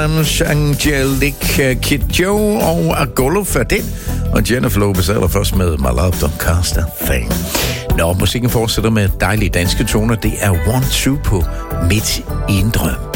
Angelique Kidjo og Agolo for det. Og Jennifer Lopez allerførst med My Love Don't Cost a Thing. Når musikken fortsætter med dejlige danske toner, det er 1-2 på Midt i en drøm.